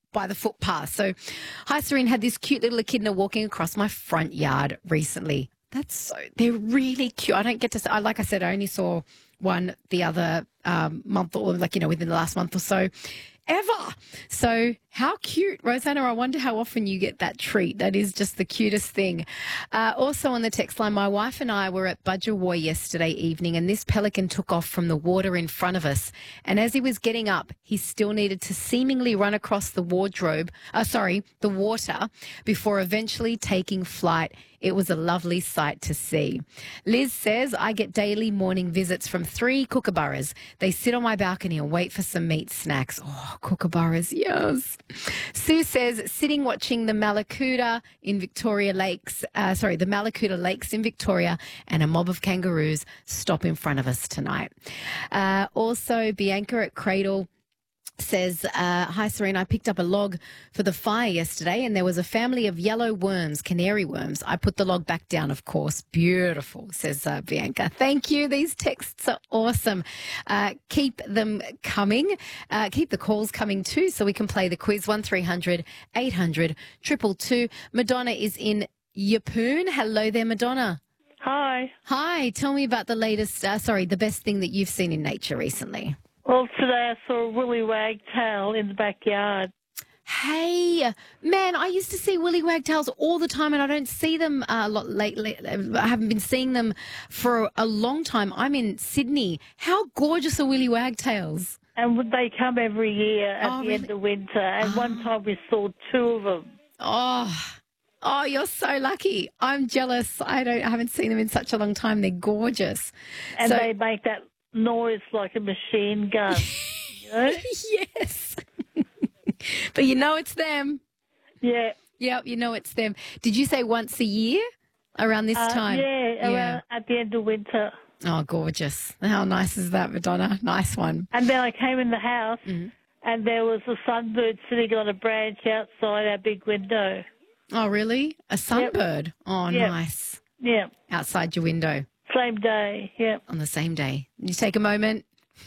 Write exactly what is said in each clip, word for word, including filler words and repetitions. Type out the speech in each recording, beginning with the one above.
by the footpath. So, hi, Serene, had this cute little echidna walking across my front yard recently. That's so, they're really cute. I don't get to, I like I said, I only saw one the other um, month or like, you know, within the last month or so ever. So how cute, Rosanna. I wonder how often you get that treat. That is just the cutest thing. Uh, also on the text line, my wife and I were at Budgerwa yesterday evening and this pelican took off from the water in front of us. And as he was getting up, he still needed to seemingly run across the wardrobe, uh, sorry, the water before eventually taking flight. It was a lovely sight to see. Liz says, I get daily morning visits from three kookaburras. They sit on my balcony and wait for some meat snacks. Oh, kookaburras, yes. Sue says, sitting watching the Malakuta in Victoria Lakes, uh, sorry, the Malakuta Lakes in Victoria, and a mob of kangaroos stop in front of us tonight. Uh, also, Bianca at Cradle says, uh, hi, Serena, I picked up a log for the fire yesterday and there was a family of yellow worms, canary worms. I put the log back down, of course. Beautiful, says uh, Bianca. Thank you. These texts are awesome. Uh, keep them coming. Uh, keep the calls coming too so we can play the quiz. one three hundred eight hundred two two two. Madonna is in Yeppoon. Hello there, Madonna. Hi. Hi. Tell me about the latest, uh, sorry, the best thing that you've seen in nature recently. Well, today I saw a woolly wagtail in the backyard. Hey, man, I used to see willy wagtails all the time and I don't see them uh, a lot lately. I haven't been seeing them for a long time. I'm in Sydney. How gorgeous are willy wagtails? And would they come every year at Oh, the really? end of winter. And Oh. one time we saw two of them. Oh, oh, you're so lucky. I'm jealous. I don't. I haven't seen them in such a long time. They're gorgeous. And So- they make that noise like a machine gun. You know? Yes. But you know it's them. Yeah. Yep, you know it's them. Did you say once a year around this Uh, time? yeah, around at the end of winter. Oh, gorgeous. How nice is that, Madonna? Nice one. And then I came in the house Mhm. and there was a sunbird sitting on a branch outside our big window. Oh, really? A sunbird? Oh, Yep. nice. Yeah. Outside your window Same day. Yeah. on the same day. You take a moment.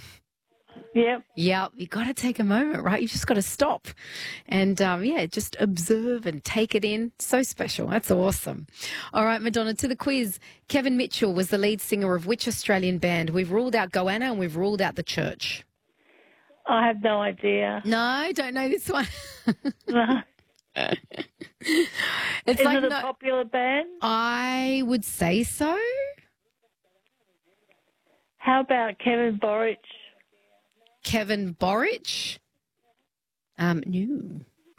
Yep. Yeah, you got to take a moment, right? You just got to stop and, um, yeah, just observe and take it in. So special. That's awesome. All right, Madonna, to the quiz. Kevin Mitchell was the lead singer of which Australian band? We've ruled out Goanna and we've ruled out The Church. I have no idea. No, don't know this one. No. It's Is like it a no- popular band? I would say so. How about Kevin Borich? Kevin Borich? Um, no.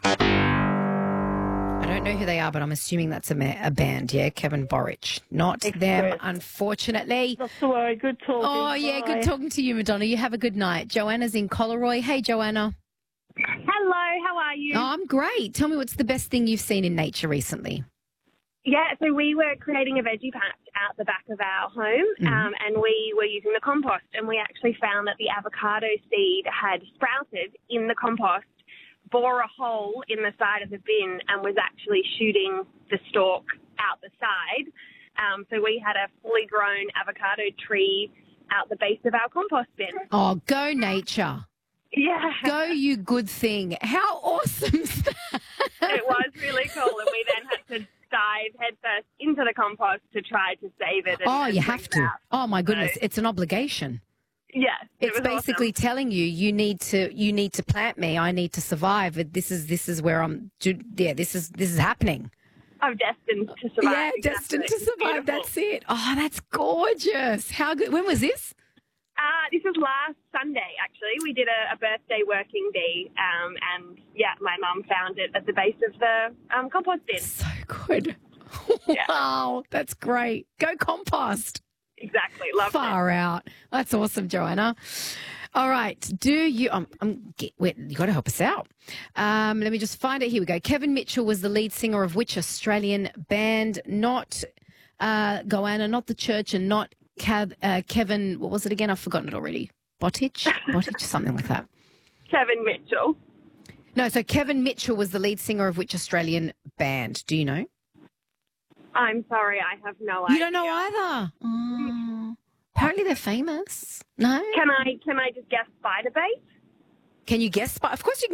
I don't know who they are, but I'm assuming that's a, ma- a band, yeah? Kevin Borich. Not Express. them, unfortunately. Not to worry, good talking. Oh, yeah, Bye. good talking to you, Madonna. You have a good night. Joanna's in Collaroy. Hey, Joanna. Hello, how are you? Oh, I'm great. Tell me what's the best thing you've seen in nature recently? Yeah, so we were creating a veggie patch out the back of our home, Mhm. um, and we were using the compost, and we actually found that the avocado seed had sprouted in the compost, bore a hole in the side of the bin, and was actually shooting the stalk out the side. Um, so we had a fully grown avocado tree out the base of our compost bin. Oh, go nature. Yeah, Go, you good thing. How awesome is that? it was really cool, and we then had to dive headfirst into the compost to try to save it. And, Oh, and you bring have it to. out. Oh, my goodness. So- It's an obligation. Yes, it It's was basically awesome. telling you you need to you need to plant me. I need to survive. This is this is where I'm. Yeah, this is this is happening. I'm destined to survive. Yeah, exactly. destined to It's survive. beautiful. That's it. Oh, that's gorgeous. How good? When was this? Uh, this was last Sunday, actually. We did a, a birthday working bee, um, and yeah, my mum found it at the base of the um, compost bin. So good. Yeah. Wow, that's great. Go compost. Exactly, loved Far out. That's awesome, Joanna. All right. Do you? Um, um, get, wait, you got to help us out. Um, let me just find it. Here we go. Kevin Mitchell was the lead singer of which Australian band? Not uh, Goanna, not The Church, and not Kev, uh, Kevin. What was it again? I've forgotten it already. Botich, Botich, something like that. it. Kevin Mitchell. No. So Kevin Mitchell was the lead singer of which Australian band? Do you know? I'm sorry, I have no idea. You don't know either. Oh. Apparently they're famous. No. Can I can I just guess Spider Bait? Can you guess? Of course you can.